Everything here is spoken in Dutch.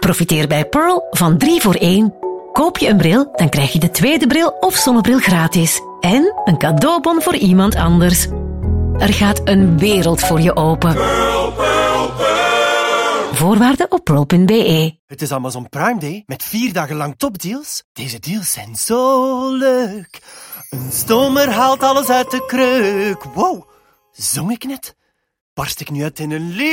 Profiteer bij Pearl van 3 voor 1. Koop je een bril, dan krijg je de tweede bril of zonnebril gratis. En een cadeaubon voor iemand anders. Er gaat een wereld voor je open. Pearl, Pearl, Pearl. Voorwaarden op pearl.be. Het is Amazon Prime Day met 4 dagen lang topdeals. Deze deals zijn zo leuk. Een stomer haalt alles uit de kreuk. Wow, zong ik net? Barst ik nu uit in een lied?